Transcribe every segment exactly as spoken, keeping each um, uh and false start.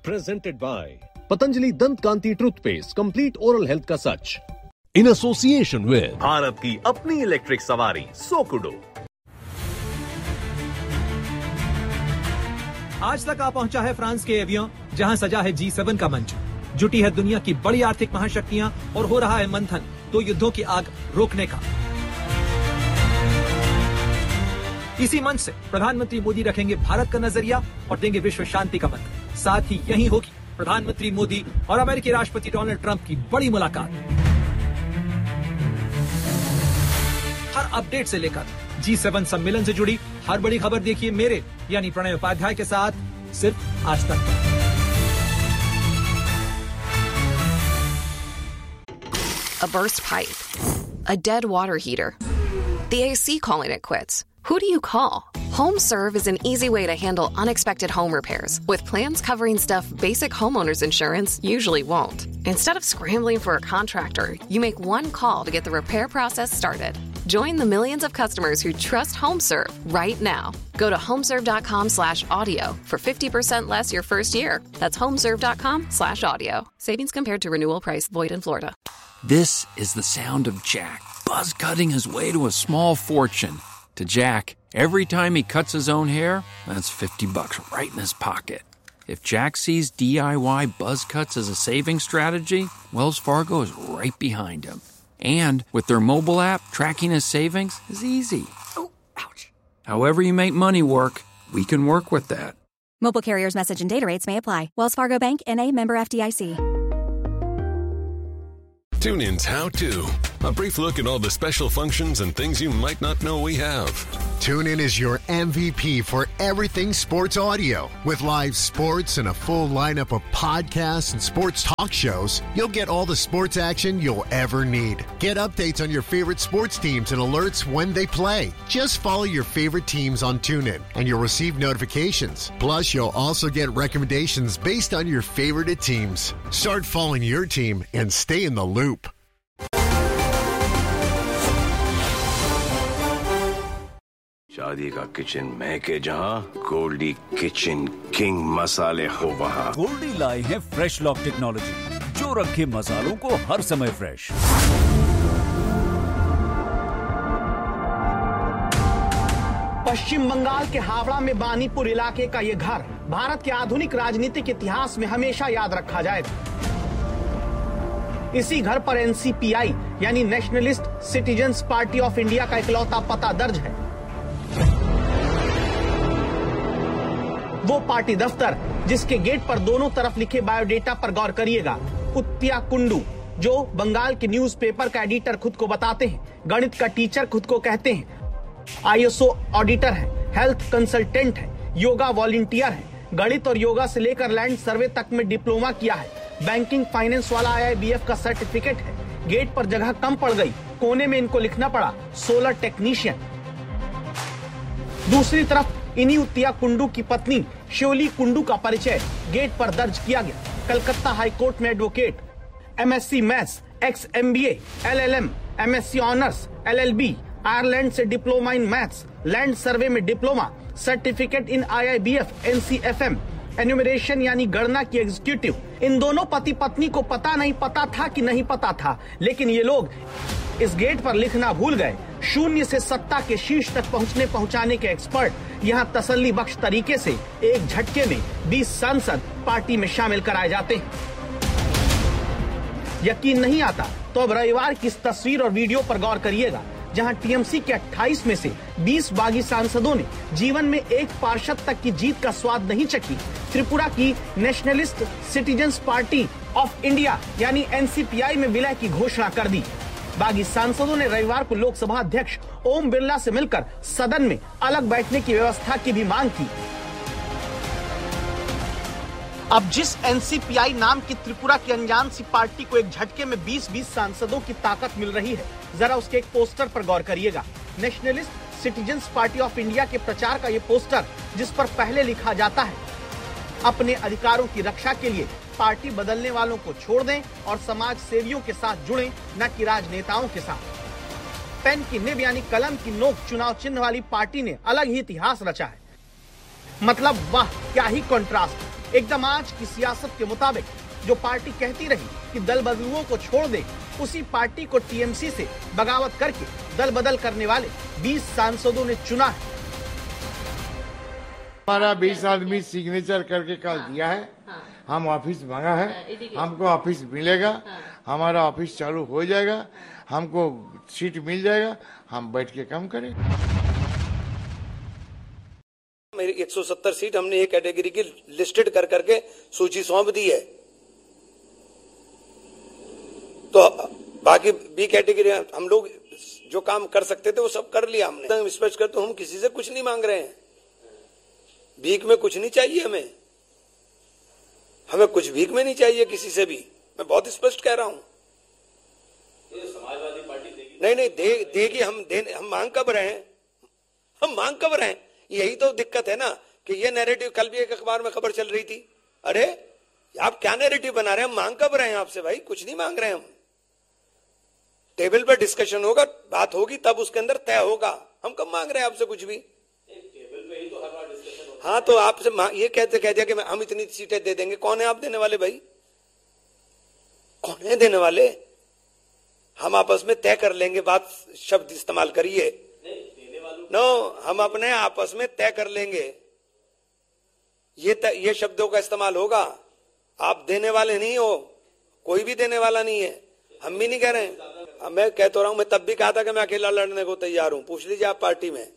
Presented by Patanjali Dant Kanti Toothpaste, complete oral health का सच. In association with Bharat की अपनी electric सवारी सोकुडो. आज तक आ पहुंचा है फ्रांस के एवियन, जहां सजा है जी सेवन का मंच. जुटी है दुनिया की बड़ी आर्थिक महाशक्तियां और हो रहा है मंथन दो युद्धों की आग रोकने का. इसी मंच से प्रधानमंत्री मोदी रखेंगे भारत का नजरिया और देंगे विश्व शांति का मंत्र. साथ ही यही होगी प्रधानमंत्री मोदी और अमेरिकी राष्ट्रपति डोनाल्ड ट्रंप की बड़ी मुलाकात. हर अपडेट से लेकर जी सेवन सम्मेलन से जुड़ी हर बड़ी खबर देखिए मेरे यानी प्रणय उपाध्याय के साथ सिर्फ आज तक. A burst pipe, a dead water heater, the A C calling it quits. Who do you call? HomeServe is an easy way to handle unexpected home repairs with plans covering stuff basic homeowners insurance usually won't. Instead of scrambling for a contractor, you make one call to get the repair process started. Join the millions of customers who trust HomeServe right now. Go to homeserve.com slash audio for fifty percent less your first year. That's homeserve.com slash audio. Savings compared to renewal price void in Florida. This is the sound of Jack, buzz cutting his way to a small fortune. To Jack, every time he cuts his own hair, that's fifty bucks right in his pocket. If Jack sees D I Y buzz cuts as a saving strategy, Wells Fargo is right behind him. And with their mobile app, tracking his savings is easy. Oh, ouch. However you make money work, we can work with that. Mobile carriers' message and data rates may apply. Wells Fargo Bank, N A, member F D I C. TuneIn's How To. A brief look at all the special functions and things you might not know we have. TuneIn is your M V P for everything sports audio. With live sports and a full lineup of podcasts and sports talk shows, you'll get all the sports action you'll ever need. Get updates on your favorite sports teams and alerts when they play. Just follow your favorite teams on TuneIn and you'll receive notifications. Plus, you'll also get recommendations based on your favorite teams. Start following your team and stay in the loop. शादी का kitchen महके जहां, Goldy kitchen king मसाले हो वहां. गोल्डी लाए हैं fresh lock technology, जो रखे मसालों को हर समय फ्रेश. पश्चिम बंगाल के हावड़ा में बानीपुर इलाके का ये घर भारत के आधुनिक राजनीतिक इतिहास में हमेशा याद रखा जाएगा. इसी घर पर एन सी पी आई यानी nationalist citizens party of India का इकलौता पता दर्ज है. वो पार्टी दफ्तर जिसके गेट पर दोनों तरफ लिखे बायोडेटा पर गौर करिएगा. उत्तिया कुंडू, जो बंगाल के न्यूज़पेपर का एडिटर खुद को बताते हैं, गणित का टीचर खुद को कहते हैं, आई एस ओ ऑडिटर है, हेल्थ कंसल्टेंट है, योगा वॉलंटियर है, गणित और योगा से लेकर लैंड सर्वे तक में डिप्लोमा किया है, बैंकिंग फाइनेंस वाला आई आई बी एफ का सर्टिफिकेट है. गेट पर जगह कम पड़ गई, कोने में इनको लिखना पड़ा सोलर टेक्नीशियन. दूसरी तरफ इन्हीं उत्तिया कुंडू की पत्नी शिवली कुंडू का परिचय गेट पर दर्ज किया गया. कलकत्ता हाई कोर्ट में advocate, M S C maths, x M B ए, L L M, M S C honours, L L B, Ireland से diploma in maths, land survey में diploma, certificate in I I B F, N C F M, enumeration यानी गणना की executive. इन दोनों पति पत्नी को पता नहीं पता था कि नहीं पता था, लेकिन ये लोग इस गेट पर लिखना भूल गए. शून्य से सत्ता के शीर्ष तक पहुंचने पहुंचाने के एक्सपर्ट यहां तसल्ली बख्श तरीके से एक झटके में बीस सांसद पार्टी में शामिल कराए जाते हैं. यकीन नहीं आता तो अब रविवार की इस तस्वीर और वीडियो पर गौर करिएगा, जहां टी एम सी के अट्ठाईस में से बीस बागी सांसदों ने जीवन में एक पार्षद तक की जीत का स्वाद नहीं चखी. त्रिपुरा की nationalist citizens party of India यानी एन सी पी आई में विलय की घोषणा कर दी. बागी सांसदों ने रविवार को लोकसभा अध्यक्ष ओम बिरला से मिलकर सदन में अलग बैठने की व्यवस्था की भी मांग की. अब जिस एन सी पी आई नाम की त्रिपुरा की अनजान सी पार्टी को एक झटके में बीस बीस सांसदों की ताकत मिल रही है, जरा उसके एक पोस्टर पर गौर करिएगा. Nationalist citizens party of India के प्रचार का ये पोस्टर, जिस पर पहले लिखा जाता है, अपने अधिकारों की रक्षा के लिए पार्टी बदलने वालों को छोड़ दें और समाज सेवियों के साथ जुड़ें, न कि राजनेताओं के साथ. पेन की निब यानी कलम की नोक चुनाव चिन्ह वाली पार्टी ने अलग ही इतिहास रचा है. मतलब वाह, क्या ही कॉन्ट्रास्ट. एकदम आज की सियासत के मुताबिक जो पार्टी कहती रही कि दल बदलुओं को छोड़ दे, उसी पार्टी को टीएमसी से बगावत करके दल बदल करने वाले बीस सांसदों ने चुना है। हमारा बीस आदमी सिग्नेचर करके कल दिया है, हम ऑफिस मांगा है, हमको ऑफिस मिलेगा, हमारा ऑफिस चालू हो जाएगा, हमको सीट मिल जाएगा, हम बैठ के काम करें। मेरी एक सौ सत्तर सीट हमने एक कैटेगरी की लिस्टेड कर करके सूची सौंप दी है, तो बाकी बी कैटेगरी हम लोग जो काम कर सकते थे वो सब कर लिया हमने। स्पष्ट कर, तो हम किसी से कुछ नहीं मांग रहे हैं, भीख में कुछ नहीं चाहिए हमें, हमें कुछ भीख में नहीं चाहिए किसी से भी, मैं बहुत स्पष्ट कह रहा हूं। समाजवादी पार्टी देगी? नहीं नहीं दे, देगी हम दे, हम मांग कब रहे हैं, हम मांग कब रहे हैं, यही तो दिक्कत है ना कि ये नैरेटिव, कल भी एक अखबार में खबर चल रही थी, अरे आप क्या नैरेटिव बना रहे हैं, हम मांग कब रहे हैं आपसे भाई, कुछ नहीं मांग रहे हैं हम। टेबल पर डिस्कशन होगा, बात होगी, तब उसके अंदर तय होगा, हम कब मांग रहे हैं आपसे कुछ भी। टेबल पे ही तो हर बार डिस्कशन होता है। हाँ तो आपसे ये कहते कह दिया कि हम इतनी सीटें दे देंगे, कौन है आप देने वाले भाई, कौन है देने वाले, हम आपस में तय कर लेंगे, बात शब्द इस्तेमाल करिए, नो हम अपने आपस में तय कर लेंगे, ये ये शब्दों का इस्तेमाल होगा, आप देने वाले नहीं हो, कोई भी देने वाला नहीं है, हम भी नहीं कह रहे हैं। मैं कह तो रहा हूं, मैं तब भी कहा था कि मैं अकेला लड़ने को तैयार हूं, पूछ लीजिए आप पार्टी में,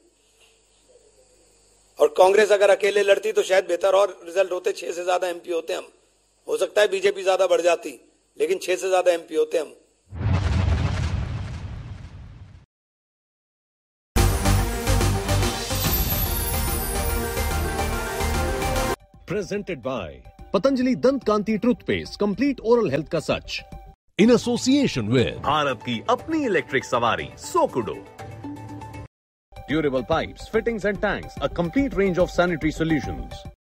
और कांग्रेस अगर अकेले लड़ती तो शायद बेहतर और रिजल्ट होते, छह से ज्यादा एमपी होते हम, हो सकता है बीजेपी ज्यादा बढ़ जाती, लेकिन छह से ज्यादा एमपी होते हम। Presented by Patanjali Dant Kanti Toothpaste, complete oral health का सच। In association with भारत की अपनी इलेक्ट्रिक सवारी सोकुडो। Durable pipes, fittings and tanks, a complete range of sanitary solutions.